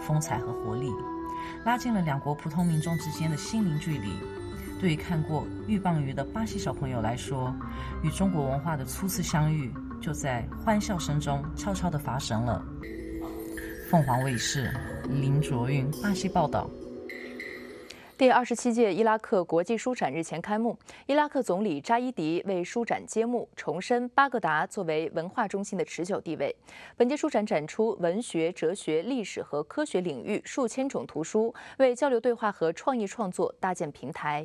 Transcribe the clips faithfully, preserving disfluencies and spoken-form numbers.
风采和活力，拉近了两国普通民众之间的心灵距离。对于看过鹬蚌鱼的巴西小朋友来说，与中国文化的初次相遇就在欢笑声中悄悄地发生了。凤凰卫视林卓韵巴西报道。 第二十七届伊拉克国际书展日前开幕，伊拉克总理扎伊迪为书展揭幕，重申巴格达作为文化中心的持久地位。本届书展展出文学、哲学、历史和科学领域数千种图书，为交流对话和创意创作搭建平台。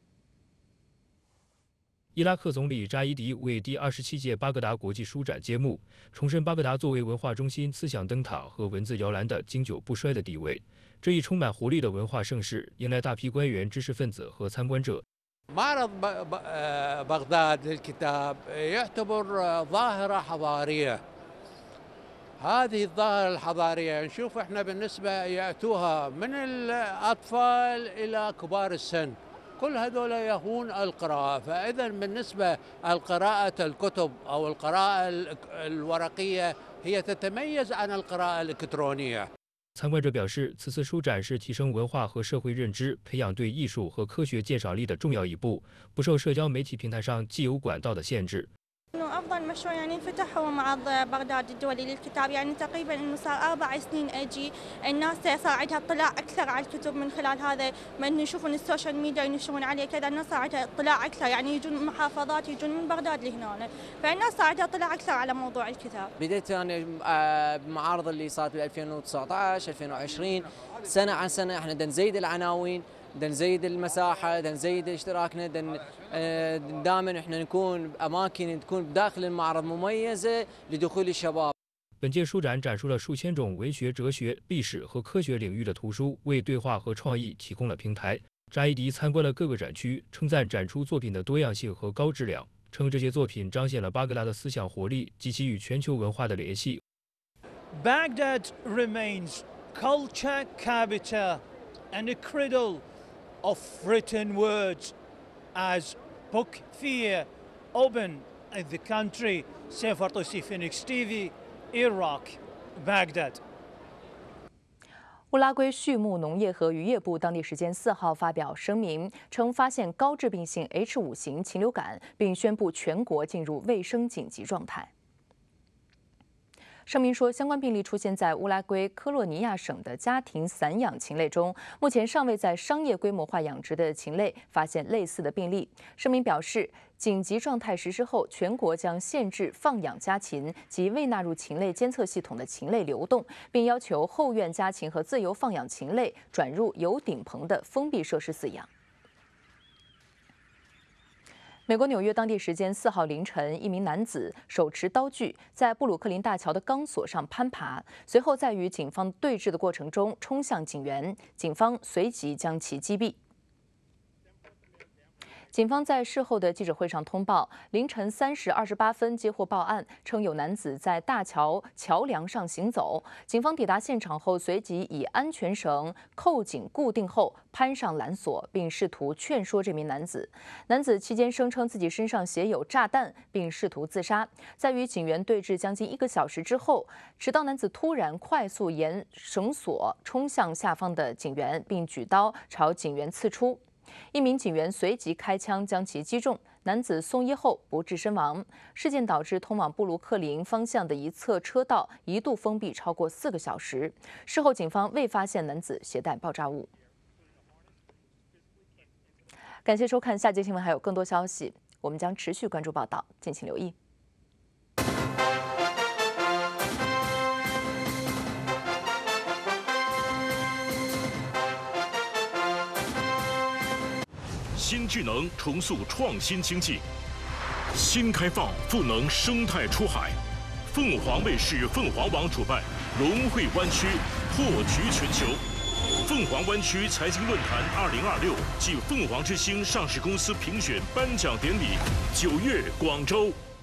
伊拉克总理扎伊迪为第二十七届巴格达国际书展揭幕，重申巴格达作为文化中心、思想灯塔和文字摇篮的经久不衰的地位。这一充满活力的文化盛事，迎来大批官员、知识分子和参观者。 معرض بغداد للكتاب يعتبر ظاهرة حضارية. هذه الظاهرة الحضارية نشوف احنا بالنسبة يأتوها من الأطفال إلى كبار السن. كل هذول يهون القراءة، فإذا بالنسبة القراءة الكتب أو القراءة الورقية هي تتميز عن القراءة الإلكترونية. 参观者表示，此次书展是提升文化和社会认知、培养对艺术和科学鉴赏力的重要一步，不受社交媒体平台上既有管道的限制。 انه افضل مشروع يعني انفتح هو معرض بغداد الدولي للكتاب، يعني تقريبا انه صار اربع سنين اجي الناس صار عندها اطلاع اكثر على الكتب من خلال هذا، ما انه يشوفون السوشيال ميديا ينشرون عليه كذا، الناس صار عندها اطلاع اكثر، يعني يجون من محافظات يجون من بغداد لهنا، فالناس صار عندها اطلاع اكثر على موضوع الكتاب. بديت انا بمعارض اللي صارت ب ألفين وتسعة عشر ألفين وعشرين، سنه عن سنه احنا بدنا نزيد العناوين، بدنا نزيد المساحه، بدنا نزيد اشتراكنا، بدنا دائما احنا نكون اماكن تكون داخل المعرض مميزه لدخول الشباب。 本届书展展出了数千种文学、哲学、历史和科学领域的图书，为对话和创意提供了平台。扎伊迪参观了各个展区，称赞展出作品的多样性和高质量，称这些作品彰显了巴格达的思想活力及其与全球文化的联系。 Baghdad remains culture capital and a cradle of written words as book fair open in the country. Sefer Tosi Phoenix T V, Iraq, Baghdad. 乌拉圭畜牧农业和渔业部当地时间四号发表声明，称发现高致病性 H 五型禽流感，并宣布全国进入卫生紧急状态。 声明说，相关病例出现在乌拉圭科洛尼亚省的家庭散养禽类中，目前尚未在商业规模化养殖的禽类发现类似的病例。声明表示，紧急状态实施后，全国将限制放养家禽及未纳入禽类监测系统的禽类流动，并要求后院家禽和自由放养禽类转入有顶棚的封闭设施饲养。 美国纽约当地时间四号凌晨，一名男子手持刀具在布鲁克林大桥的钢索上攀爬，随后在与警方对峙的过程中冲向警员，警方随即将其击毙。 警方在事后的记者会上通报，凌晨三时二十八分接获报案，称有男子在大桥桥梁上行走。警方抵达现场后，随即以安全绳扣紧固定后攀上缆索，并试图劝说这名男子。男子期间声称自己身上携有炸弹，并试图自杀。在与警员对峙将近一个小时之后，持刀男子突然快速沿绳索冲向下方的警员，并举刀朝警员刺出。 一名警员随即开枪将其击中，男子送医后不治身亡。事件导致通往布鲁克林方向的一侧车道一度封闭超过四个小时。事后，警方未发现男子携带爆炸物。感谢收看，下节新闻还有更多消息，我们将持续关注报道，敬请留意。 新智能重塑创新经济，新开放赋能生态出海。凤凰卫视凤凰网主办龙汇湾区破局全球，凤凰湾区财经论坛二零二六暨凤凰之星上市公司评选颁奖典礼，九月广州。